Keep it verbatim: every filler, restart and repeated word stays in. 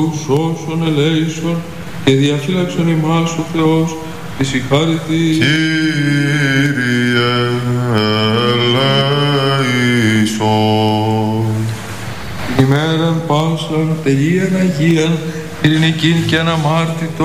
σώσον ελέησον και διαφύλαξον ημάς ο Θεός της η χάρητη. Κύριε ελέησον. Την ημέραν πάσαν τελείαν Αγίαν ειρηνικήν και αναμάρτητον